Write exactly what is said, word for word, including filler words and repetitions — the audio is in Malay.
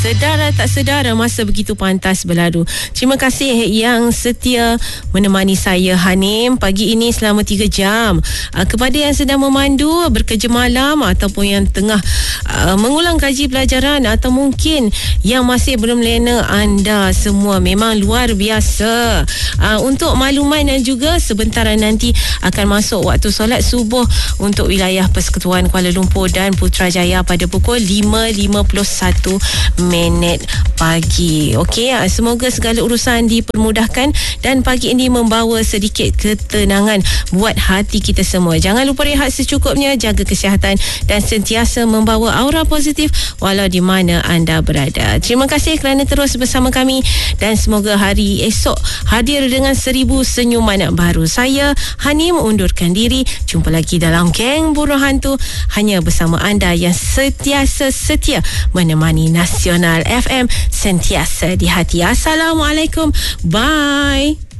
Sedar tak sedar, masa begitu pantas berlalu. Terima kasih yang setia menemani saya Hanim pagi ini selama tiga jam. Uh, kepada yang sedang memandu, bekerja malam ataupun yang tengah uh, mengulang kaji pelajaran atau mungkin yang masih belum lena, anda semua memang luar biasa. Uh, untuk makluman dan juga sebentar nanti akan masuk waktu solat subuh untuk wilayah Persekutuan Kuala Lumpur dan Putrajaya pada pukul lima lima puluh satu minit pagi. Okey, semoga segala urusan dipermudahkan dan pagi ini membawa sedikit ketenangan buat hati kita semua. Jangan lupa rehat secukupnya, jaga kesihatan dan sentiasa membawa aura positif walau di mana anda berada. Terima kasih kerana terus bersama kami dan semoga hari esok hadir dengan seribu senyuman baru. Saya Hanim undurkan diri. Jumpa lagi dalam Geng Buruh Hantu hanya bersama anda yang sentiasa setia menemani Nasional F M, sentiasa di hati. Assalamualaikum. Bye.